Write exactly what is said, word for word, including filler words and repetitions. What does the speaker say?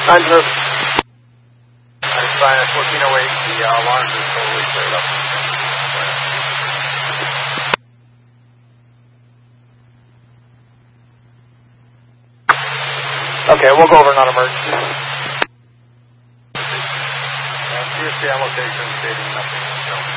Nine zero. Alright, fine, at fourteen oh eight, the uh, alarms are totally cleared up. Okay, we'll go over non-emergency. And C S P on location, stating nothing. So.